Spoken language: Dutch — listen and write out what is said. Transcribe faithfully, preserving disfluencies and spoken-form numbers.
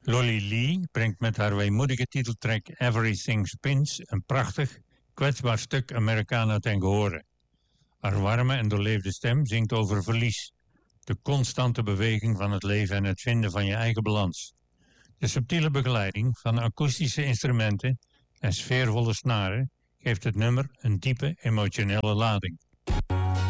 Lolly Lee brengt met haar weemoedige titeltrack Everything Spins een prachtig, kwetsbaar stuk Americana ten gehore. Haar warme en doorleefde stem zingt over verlies, de constante beweging van het leven en het vinden van je eigen balans. De subtiele begeleiding van akoestische instrumenten en sfeervolle snaren geeft het nummer een diepe emotionele lading.